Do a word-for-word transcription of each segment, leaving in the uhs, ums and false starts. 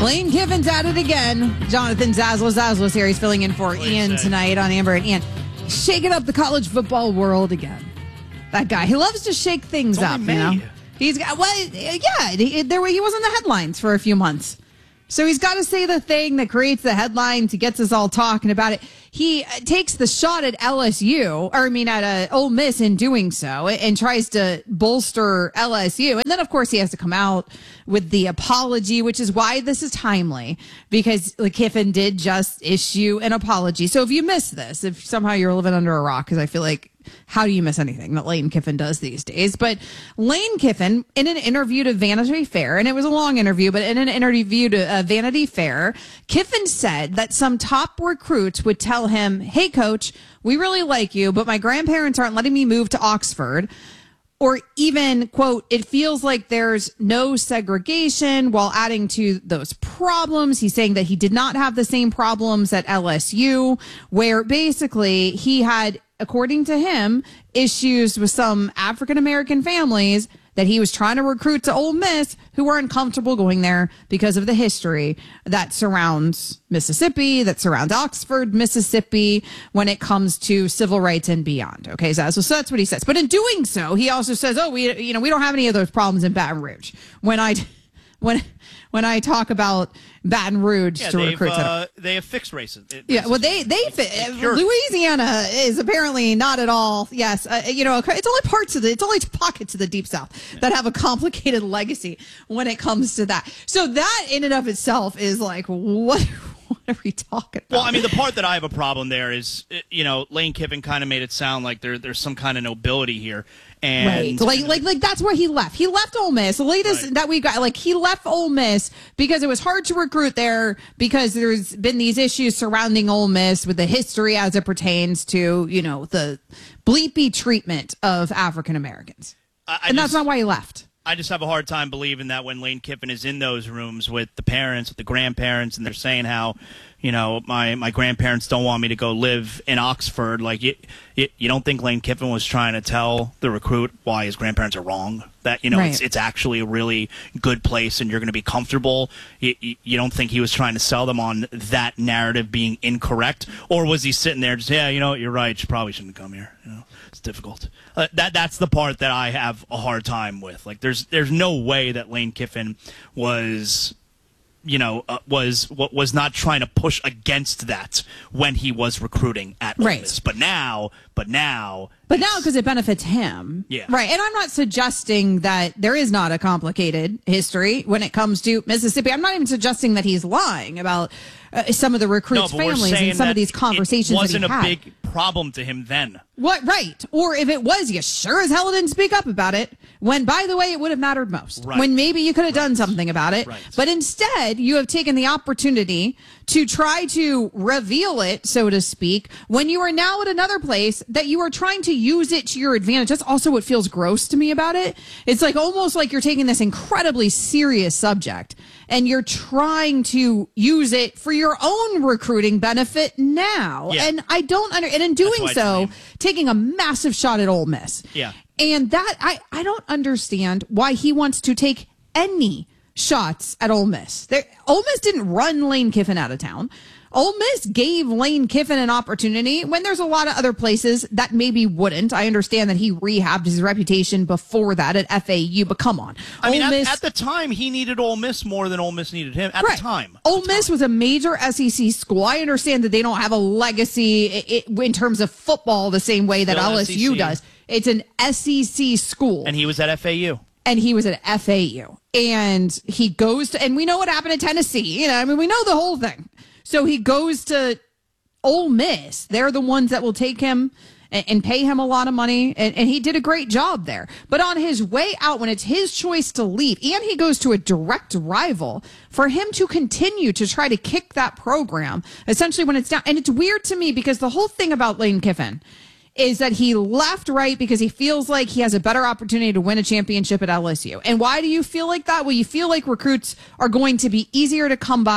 Lane Kiffin's at it again. Jonathan Zaslow. Zaslow's here. He's filling in for Ian tonight on Amber and Ian. Shaking up the college football world again. That guy. He loves to shake things it's up, you know. He's got, well, yeah, he, there, he was in the headlines for a few months. So he's got to say the thing that creates the headlines. He gets us all talking about it. He takes the shot at L S U, or I mean at uh, Ole Miss in doing so, and tries to bolster L S U. And then, of course, he has to come out with the apology, which is why this is timely, because Kiffin did just issue an apology. So if you missed this, if somehow you're living under a rock, because I feel like, how do you miss anything that Lane Kiffin does these days? But Lane Kiffin, in an interview to Vanity Fair, and it was a long interview, but in an interview to uh, Vanity Fair, Kiffin said that some top recruits would tell him, hey, coach, we really like you, but my grandparents aren't letting me move to Oxford. Or even, quote, it feels like there's no segregation, while adding to those problems. He's saying that he did not have the same problems at L S U, where basically he had, according to him, issues with some African-American families that he was trying to recruit to Ole Miss who were uncomfortable going there because of the history that surrounds Mississippi, that surrounds Oxford, Mississippi, when it comes to civil rights and beyond. Okay, so, so that's what he says. But in doing so, he also says, oh, we, you know, we don't have any of those problems in Baton Rouge. When I, when, when I talk about Baton Rouge yeah, to recruit, uh, they have fixed races. racism. Yeah, well, they they fi- Louisiana is apparently not at all. Yes, uh, you know, it's only parts of the, it's only pockets of the Deep South yeah. that have a complicated legacy when it comes to that. So that in and of itself is like, what? What are we talking about? Well, I mean, the part that I have a problem there is, you know, Lane Kiffin kind of made it sound like there there's some kind of nobility here. And right. Like, like, like that's where he left. He left Ole Miss. The latest right. that we got, like, he left Ole Miss because it was hard to recruit there because there's been these issues surrounding Ole Miss with the history as it pertains to, you know, the bleepy treatment of African Americans. I, I and that's just, not why he left. I just have a hard time believing that when Lane Kiffin is in those rooms with the parents, with the grandparents, and they're saying how, you know, my, my grandparents don't want me to go live in Oxford. Like, you, you, you don't think Lane Kiffin was trying to tell the recruit why his grandparents are wrong? That, you know, right. it's, it's actually a really good place and you're going to be comfortable. You, you, you don't think he was trying to sell them on that narrative being incorrect? Or was he sitting there just, yeah, you know, you're right, you probably shouldn't come here. You know, it's difficult. Uh, that That's the part that I have a hard time with. Like, there's, there's no way that Lane Kiffin was... you know, uh, was was not trying to push against that when he was recruiting at Ole Miss. But now, but now... But now because it benefits him. Yeah. Right. And I'm not suggesting that there is not a complicated history when it comes to Mississippi. I'm not even suggesting that he's lying about uh, some of the recruits' no, families and some of these conversations it wasn't that he a had. big problem to him then. What? Right. Or if it was, you sure as hell didn't speak up about it when, by the way, it would have mattered most. Right. When maybe you could have right. done something about it. Right. But instead, you have taken the opportunity to try to reveal it, so to speak, when you are now at another place that you are trying to use it to your advantage. That's also what feels gross to me about it. It's like almost like you're taking this incredibly serious subject and you're trying to use it for your own recruiting benefit now. Yeah. And I don't under, and in doing so, taking a massive shot at Ole Miss. Yeah. And that, I, I don't understand why he wants to take any shots at Ole Miss. There, Ole Miss didn't run Lane Kiffin out of town. Ole Miss gave Lane Kiffin an opportunity when there's a lot of other places that maybe wouldn't. I understand that he rehabbed his reputation before that at F A U, but come on. I Ole mean, at, Miss, at the time, he needed Ole Miss more than Ole Miss needed him. At right. the time. Ole the Miss time. was a major S E C school. I understand that they don't have a legacy in terms of football the same way that Still L S U S E C. does. It's an S E C school. And he was at F A U. And he was at F A U. And he goes to, and we know what happened at Tennessee. You know, I mean, we know the whole thing. So he goes to Ole Miss. They're the ones that will take him and, and pay him a lot of money. And, and he did a great job there. But on his way out, when it's his choice to leave, and he goes to a direct rival, for him to continue to try to kick that program, essentially when it's down. And it's weird to me because the whole thing about Lane Kiffin is that he left right because he feels like he has a better opportunity to win a championship at L S U. And why do you feel like that? Well, you feel like recruits are going to be easier to come by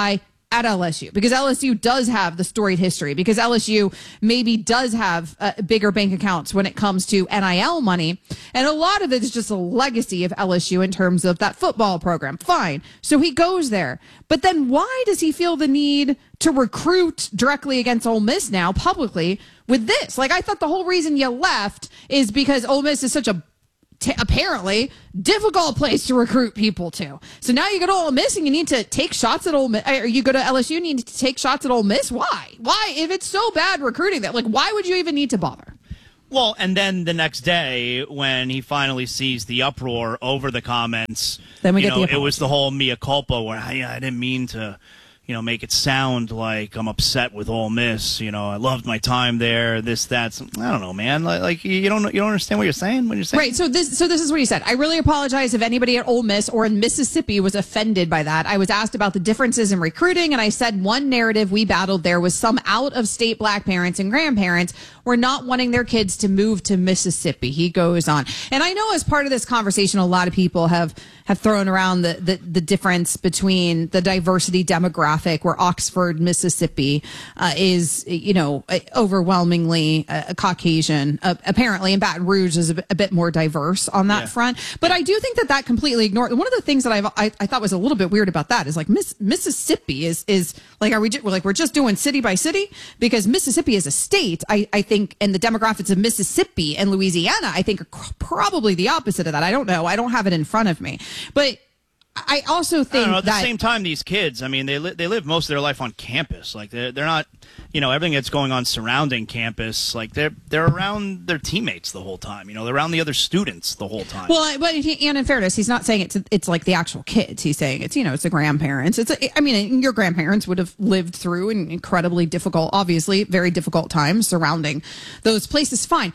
at L S U, because L S U does have the storied history, because L S U maybe does have uh, bigger bank accounts when it comes to N I L money. And a lot of it is just a legacy of L S U in terms of that football program. Fine. So he goes there. But then why does he feel the need to recruit directly against Ole Miss now publicly with this? Like, I thought the whole reason you left is because Ole Miss is such a T- apparently difficult place to recruit people to. So now you go to Ole Miss and you need to take shots at Ole Miss, or you go to L S U and you need to take shots at Ole Miss. Why? Why? If it's so bad recruiting that, like, why would you even need to bother? Well, and then the next day when he finally sees the uproar over the comments, then we you get know, the it was the whole mea culpa where I, I didn't mean to, you know, make it sound like I'm upset with Ole Miss. You know, I loved my time there. This, that. Some, I don't know, man. Like, like you don't, you don't understand what you're saying when you're saying. Right. So this, so this is what he said. I really apologize if anybody at Ole Miss or in Mississippi was offended by that. I was asked about the differences in recruiting, and I said one narrative we battled there was some out-of-state black parents and grandparents were not wanting their kids to move to Mississippi. He goes on, and I know as part of this conversation, a lot of people have have thrown around the the, the difference between the diversity demographic, where Oxford, Mississippi, uh, is, you know, overwhelmingly uh, Caucasian. Uh, apparently, and Baton Rouge is a bit, a bit more diverse on that yeah. front. But I do think that that completely ignored. One of the things that I've, I I thought was a little bit weird about that is like Miss, Mississippi is is like, are we ju- we're like we're just doing city by city, because Mississippi is a state. I I think, and the demographics of Mississippi and Louisiana, I think, are probably the opposite of that. I don't know. I don't have it in front of me, but I also think I don't know, at that the same time, these kids, I mean, they li- they live most of their life on campus. Like they're they're not, you know, everything that's going on surrounding campus. Like they're they're around their teammates the whole time. You know, they're around the other students the whole time. Well, but he, and in fairness, he's not saying it's it's like the actual kids. He's saying it's, you know, it's the grandparents. It's a, I mean, your grandparents would have lived through an incredibly difficult, obviously very difficult times surrounding those places. Fine.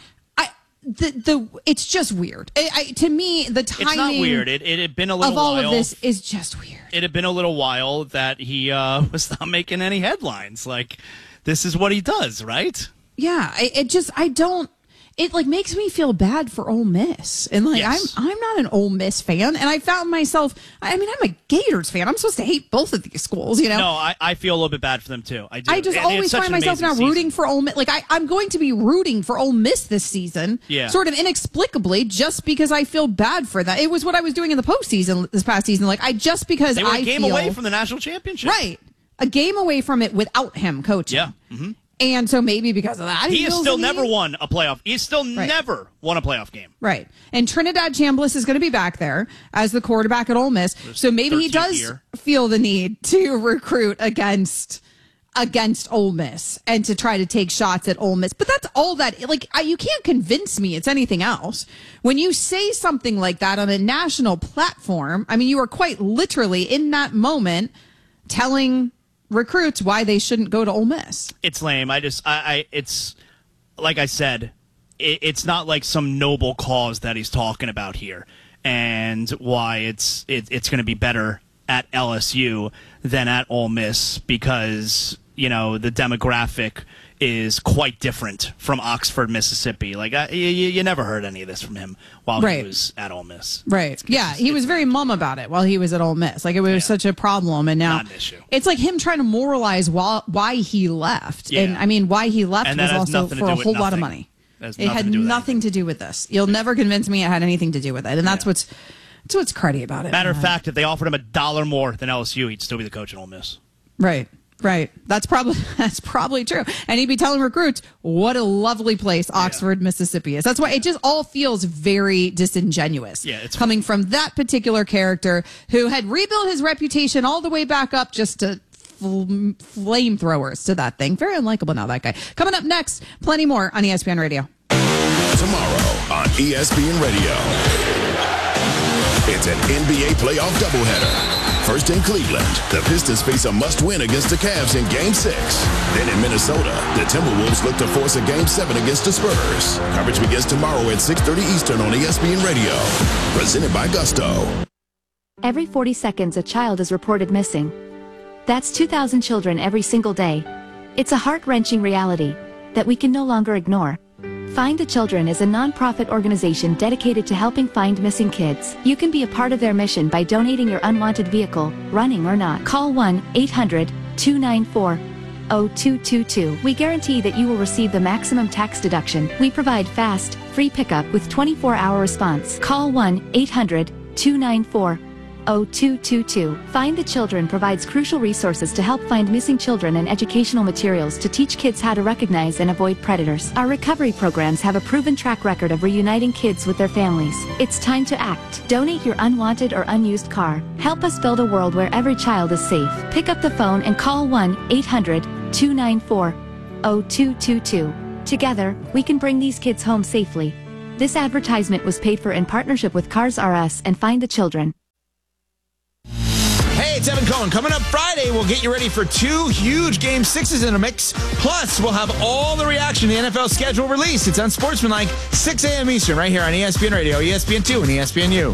The the it's just weird. I, I, to me, the timing. It's not weird. It it had been a little of all while. of this is just weird. It had been a little while that he uh, was not making any headlines. Like, this is what he does, right? Yeah. I, it just I don't. It like makes me feel bad for Ole Miss, and like Yes. I'm I'm not an Ole Miss fan, and I found myself. I mean, I'm a Gators fan. I'm supposed to hate both of these schools, you know. No, I, I feel a little bit bad for them too. I do. I just They- they had always such find an myself now amazing rooting season. for Ole Miss. Like I, I'm going to be rooting for Ole Miss this season, Yeah. sort of inexplicably, just because I feel bad for them. It was what I was doing in the postseason this past season. Like I just because They were I a game feel, away from the national championship. right, a game away from it without him coaching. Yeah. Mm-hmm. And so maybe because of that, He has feels still the never need. won a playoff. He's still Right. never won a playoff game. Right. And Trinidad Chambliss is going to be back there as the quarterback at Ole Miss. So maybe he thirteenth does year. feel the need to recruit against against Ole Miss and to try to take shots at Ole Miss. But that's all that, like, I, you can't convince me it's anything else. When you say something like that on a national platform, I mean, you are quite literally in that moment telling recruits why they shouldn't go to Ole Miss. It's lame. I just, I, I it's like I said, it, it's not like some noble cause that he's talking about here, and why it's it, it's going to be better at L S U than at Ole Miss because you know the demographic is quite different from Oxford, Mississippi. Like I, you, you never heard any of this from him while Right. he was at Ole Miss. Right. It's- Yeah. it's- He was it's- very mum about it while he was at Ole Miss. Like it was Yeah. such a problem. And now Not an issue. it's like him trying to moralize why, why he left. Yeah. And I mean, why he left And that was has also nothing to for do a with whole lot of nothing. money. That has It nothing had to do with nothing anything. to do with this. You'll never convince me it had anything to do with it. And that's Yeah. what's, that's what's cruddy about it. Matter of man. fact, if they offered him a dollar more than L S U, he'd still be the coach at Ole Miss. Right. Right. That's probably that's probably true. And he'd be telling recruits what a lovely place Oxford, Mississippi is. That's why it just all feels very disingenuous. Yeah, it's coming from that particular character who had rebuilt his reputation all the way back up just to fl- flamethrowers to that thing. Very unlikable now, that guy. Coming up next, plenty more on E S P N Radio. Tomorrow on E S P N Radio. It's an N B A playoff doubleheader. First in Cleveland, the Pistons face a must-win against the Cavs in Game six. Then in Minnesota, the Timberwolves look to force a Game seven against the Spurs. Coverage begins tomorrow at six thirty Eastern on E S P N Radio. Presented by Gusto. Every forty seconds, a child is reported missing. That's two thousand children every single day. It's a heart-wrenching reality that we can no longer ignore. Find the Children is a non-profit organization dedicated to helping find missing kids. You can be a part of their mission by donating your unwanted vehicle, running or not. Call one eight hundred two nine four, zero two two two. We guarantee that you will receive the maximum tax deduction. We provide fast, free pickup with twenty-four hour response. Call one eight hundred, two nine four, zero two two two. Find the Children provides crucial resources to help find missing children and educational materials to teach kids how to recognize and avoid predators. Our recovery programs have a proven track record of reuniting kids with their families. It's time to act. Donate your unwanted or unused car. Help us build a world where every child is safe. Pick up the phone and call one eight hundred, two nine four, zero two two two. Together, we can bring these kids home safely. This advertisement was paid for in partnership with Cars R Us and Find the Children. Hey, it's Evan Cohen. Coming up Friday, we'll get you ready for two huge Game sixes in a mix. Plus, we'll have all the reaction to the N F L schedule release. It's Unsportsmanlike, six a.m. Eastern, right here on E S P N Radio, E S P N two, and E S P N U.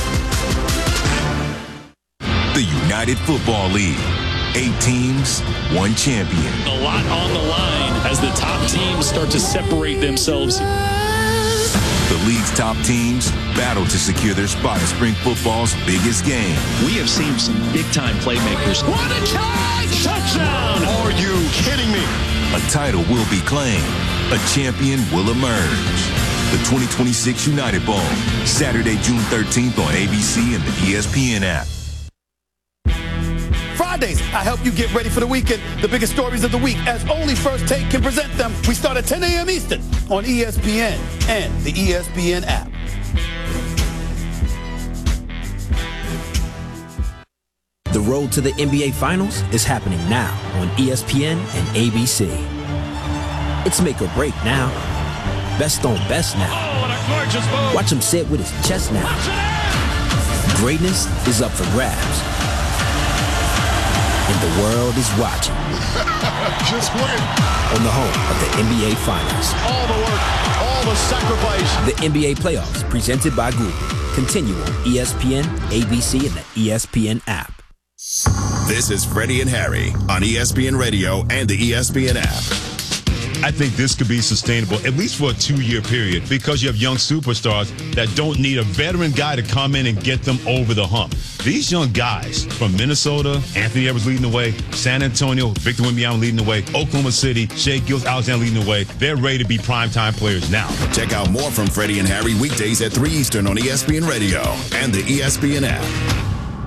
The United Football League. Eight teams, one champion. A lot on the line as the top teams start to separate themselves. The league's top teams battle to secure their spot in spring football's biggest game. We have seen some big-time playmakers. What a catch! Touchdown! Are you kidding me? A title will be claimed. A champion will emerge. The twenty twenty-six United Bowl, Saturday, June thirteenth on A B C and the E S P N app. Fridays, I help you get ready for the weekend. The biggest stories of the week, as only First Take can present them. We start at ten a.m. Eastern on E S P N and the E S P N app. The road to the N B A Finals is happening now on E S P N and A B C. It's make or break now. Best on best now. Oh, what a gorgeous move. Watch him sit with his chest now. Greatness is up for grabs. And the world is watching. Just win. On the home of the N B A Finals. All the work, all the sacrifice. The N B A Playoffs, presented by Google. Continue on E S P N, A B C, and the E S P N app. This is Freddie and Harry on E S P N Radio and the E S P N app. I think this could be sustainable, at least for a two-year period, because you have young superstars that don't need a veteran guy to come in and get them over the hump. These young guys from Minnesota, Anthony Edwards leading the way, San Antonio, Victor Wembanyama leading the way, Oklahoma City, Shai Gilgeous-Alexander leading the way. They're ready to be primetime players now. Check out more from Freddie and Harry weekdays at three Eastern on E S P N Radio and the E S P N app.